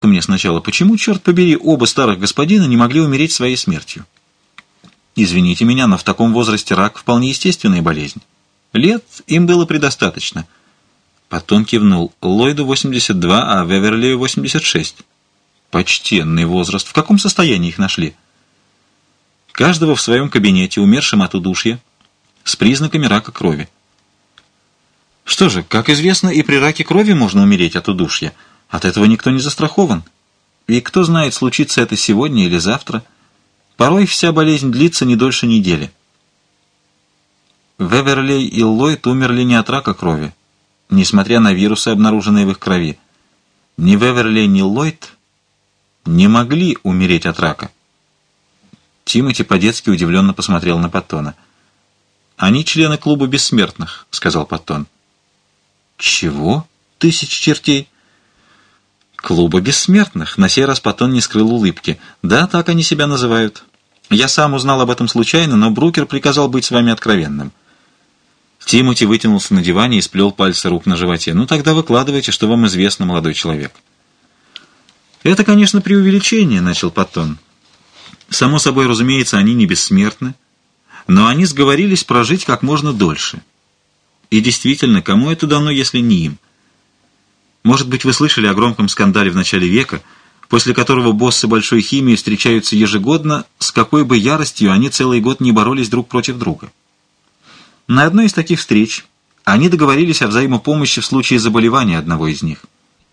мне сначала, почему, черт побери, оба старых господина не могли умереть своей смертью? Извините меня, но в таком возрасте рак вполне естественная болезнь. Лет им было предостаточно. Потом кивнул. Ллойду 82, а Веверли 86. Почтенный возраст. В каком состоянии их нашли? Каждого в своем кабинете, умершим от удушья, с признаками рака крови. Что же, как известно, и при раке крови можно умереть от удушья. От этого никто не застрахован. И кто знает, случится это сегодня или завтра. Порой вся болезнь длится не дольше недели. Веверлей и Ллойд умерли не от рака крови, несмотря на вирусы, обнаруженные в их крови. Ни Веверлей, ни Ллойд не могли умереть от рака. Тимоти по-детски удивленно посмотрел на Паттона. «Они члены клуба бессмертных», — сказал Паттон. «Чего? Тысячи чертей?» «Клуба бессмертных», — на сей раз Паттон не скрыл улыбки. «Да, так они себя называют. Я сам узнал об этом случайно, но Брукер приказал быть с вами откровенным». Тимоти вытянулся на диване и сплел пальцы рук на животе. «Ну, тогда выкладывайте, что вам известно, молодой человек». «Это, конечно, преувеличение», — начал Паттон. «Само собой, разумеется, они не бессмертны, но они сговорились прожить как можно дольше. И действительно, кому это дано, если не им? Может быть, вы слышали о громком скандале в начале века, после которого боссы большой химии встречаются ежегодно, с какой бы яростью они целый год не боролись друг против друга. На одной из таких встреч они договорились о взаимопомощи в случае заболевания одного из них.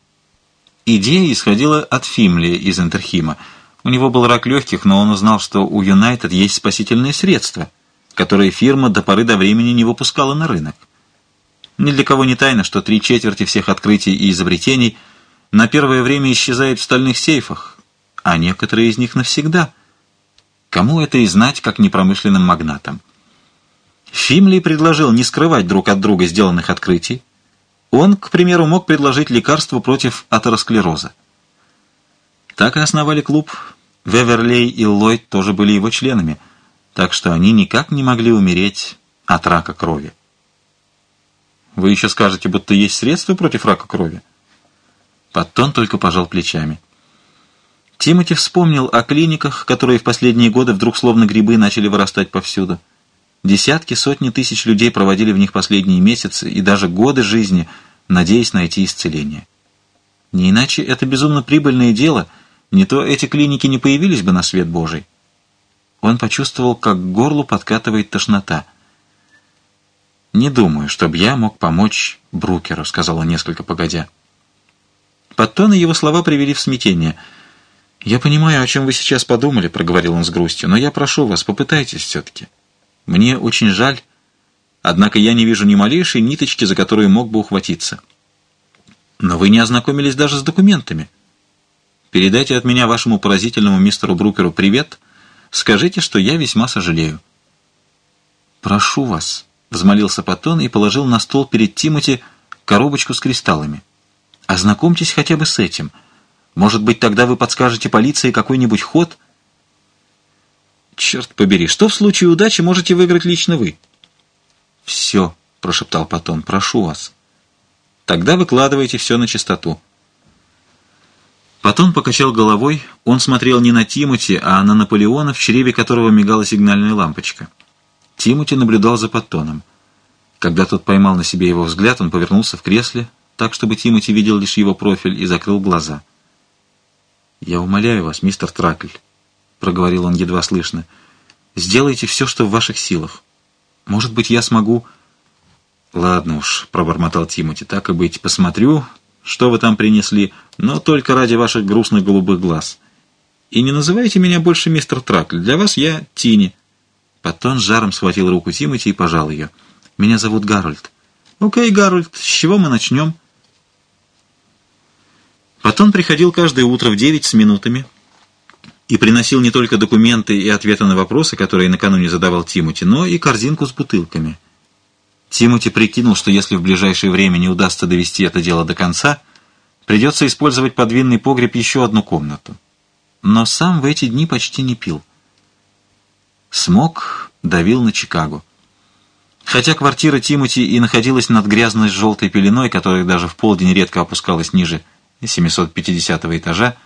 Идея исходила от Фимли из Интерхима. У него был рак легких, но он узнал, что у Юнайтед есть спасительные средства, которые фирма до поры до времени не выпускала на рынок. Ни для кого не тайно, что 3/4 всех открытий и изобретений на первое время исчезают в стальных сейфах, а некоторые из них навсегда. Кому это и знать, как непромышленным магнатам? Фимли предложил не скрывать друг от друга сделанных открытий. Он, к примеру, мог предложить лекарство против атеросклероза. Так и основали клуб. Веверлей и Ллойд тоже были его членами, так что они никак не могли умереть от рака крови. Вы еще скажете, будто есть средства против рака крови? Паттон только пожал плечами. Тимоти вспомнил о клиниках, которые в последние годы вдруг словно грибы начали вырастать повсюду. Десятки, сотни тысяч людей проводили в них последние месяцы и даже годы жизни, надеясь найти исцеление. Не иначе это безумно прибыльное дело, не то эти клиники не появились бы на свет Божий. Он почувствовал, как к горлу подкатывает тошнота. «Не думаю, чтобы я мог помочь Брукеру», — сказал он несколько погодя. Паттон и его слова привели в смятение. «Я понимаю, о чем вы сейчас подумали», — проговорил он с грустью, «но я прошу вас, попытайтесь все-таки. Мне очень жаль, однако я не вижу ни малейшей ниточки, за которую мог бы ухватиться. Но вы не ознакомились даже с документами. Передайте от меня вашему поразительному мистеру Брукеру привет, скажите, что я весьма сожалею». «Прошу вас», — взмолился Паттон и положил на стол перед Тимоти коробочку с кристаллами. «Ознакомьтесь хотя бы с этим. Может быть, тогда вы подскажете полиции какой-нибудь ход?» «Черт побери, что в случае удачи можете выиграть лично вы?» «Все», — прошептал Паттон, — «прошу вас». «Тогда выкладывайте все на чистоту». Паттон покачал головой. Он смотрел не на Тимоти, а на Наполеона, в чреве которого мигала сигнальная лампочка. Тимоти наблюдал за Паттоном. Когда тот поймал на себе его взгляд, он повернулся в кресле, так, чтобы Тимоти видел лишь его профиль, и закрыл глаза. «Я умоляю вас, мистер Тракль», — проговорил он едва слышно, — «сделайте все, что в ваших силах. Может быть, я смогу...» «Ладно уж», — пробормотал Тимоти, — «так и быть, посмотрю, что вы там принесли, но только ради ваших грустных голубых глаз. И не называйте меня больше мистер Тракль, для вас я Тини». Паттон с жаром схватил руку Тимоти и пожал ее. «Меня зовут Гарольд». «Окей, Гарольд, с чего мы начнем?» Паттон приходил каждое утро в 9 с минутами и приносил не только документы и ответы на вопросы, которые накануне задавал Тимоти, но и корзинку с бутылками. Тимоти прикинул, что если в ближайшее время не удастся довести это дело до конца, придется использовать под винный погреб еще одну комнату. Но сам в эти дни почти не пил. Смог давил на Чикаго. Хотя квартира Тимоти и находилась над грязной желтой пеленой, которая даже в полдень редко опускалась ниже 750-го этажа,